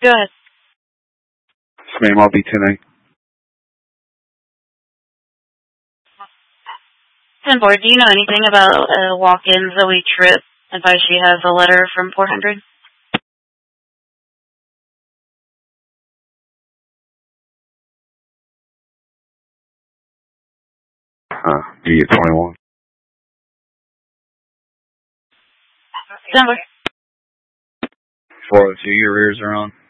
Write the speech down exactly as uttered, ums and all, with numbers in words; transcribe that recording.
Go ahead. Yes, ma'am, I'll be ten eight. ten four, do you know anything about uh, walk-in Zoe Tripp? Advice she has a letter from four hundred. Uh, do you get twenty-one? ten four. four oh two, your ears are on.